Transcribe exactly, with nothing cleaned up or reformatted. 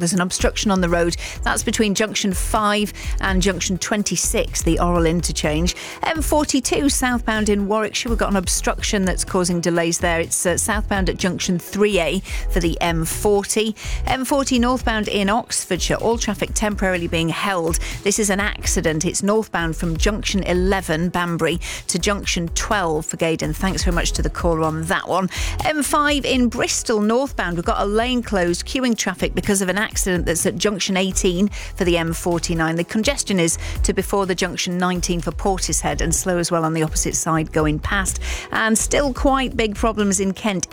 There's an obstruction on the road. That's between junction five and junction twenty-six, the Orrell interchange. M forty-two southbound in Warwickshire, we've got an obstruction that's causing delays there. It's uh, southbound at junction three A for the M forty. M forty northbound in Oxfordshire, all traffic temporarily being held. This is an accident. It's northbound from junction eleven, Banbury, to junction twelve for Gaydon. Thanks very much to the caller on that one. M five in Bristol northbound, we've got a lane closed, queuing traffic because of an accident that's at junction eighteen for the M forty-nine. The congestion is to before the junction nineteen for Portishead, and slow as well on the opposite side going past. And still quite big problems in Kent